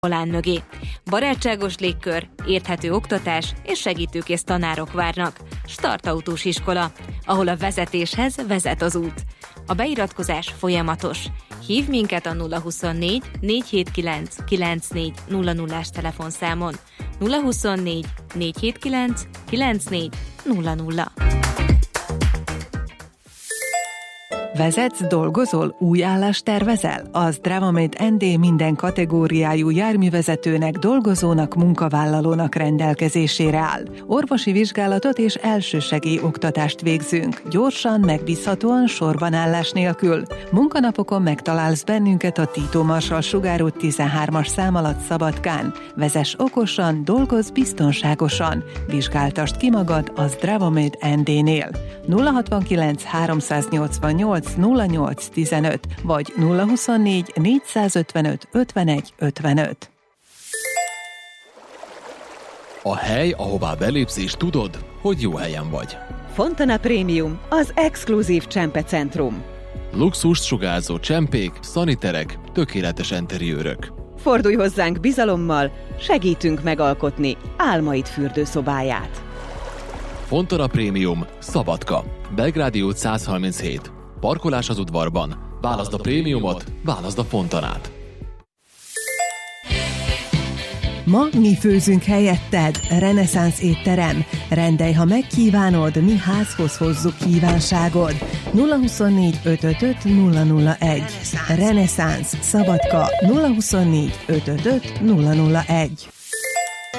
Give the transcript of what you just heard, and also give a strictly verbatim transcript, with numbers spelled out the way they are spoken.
volán mögé. Barátságos légkör, érthető oktatás és segítőkész tanárok várnak. Startautós iskola, ahol a vezetéshez vezet az út. A beiratkozás folyamatos. Hív minket a nulla huszonnégy négy hét kilenc kilenc négy nulla nullás telefonszámon. nulla huszonnégy négy hét kilenc kilenc négy nulla nulla. Vezetsz, dolgozol, új állást tervezel? Az Drávamed en dé minden kategóriájú járművezetőnek, dolgozónak, munkavállalónak rendelkezésére áll. Orvosi vizsgálatot és elsősegély oktatást végzünk. Gyorsan, megbízhatóan, sorbanállás nélkül. Munkanapokon megtalálsz bennünket a Tito Marsal Sugár út tizenhármas szám alatt Szabadkán. Vezess okosan, dolgozz biztonságosan. Vizsgáltasd ki magad az Drávamed en dé-nél. nulla hatvankilenc háromszáznyolcvannyolc nulla nyolc tizenöt vagy nulla huszonnégy négyszázötvenöt ötvenegy ötvenöt. A hely, ahová belépsz és tudod, hogy jó helyen vagy. Fontana Premium, az exkluzív csempecentrum. Luxust sugárzó csempék, szaniterek, tökéletes enteriőrök. Fordulj hozzánk bizalommal, segítünk megalkotni álmaid fürdőszobáját. Fontana Premium, Szabadka, Belgrádi út száz harminchét. Parkolás az udvarban. Válaszd a prémiumot, válaszd a Fontanát. Ma mi főzünk helyetted, reneszánsz étterem. Rendelj, ha megkívánod, mi házhoz hozzuk kívánságod. nulla huszonnégy ötvenöt nulla nulla egy. Reneszánsz, Szabadka, nulla huszonnégy ötvenöt nulla nulla egy.